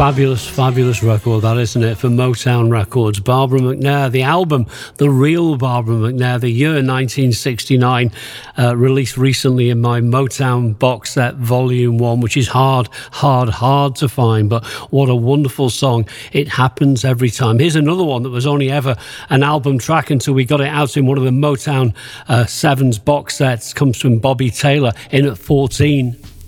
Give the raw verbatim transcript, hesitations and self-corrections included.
Fabulous, fabulous record, that, isn't it, for Motown Records. Barbara McNair, the album, The Real Barbara McNair, the year nineteen sixty-nine, uh, released recently in my Motown box set, Volume one, which is hard, hard, hard to find, but what a wonderful song. It happens every time. Here's another one that was only ever an album track until we got it out in one of the Motown uh, Sevens box sets. Comes from Bobby Taylor, In at fourteen.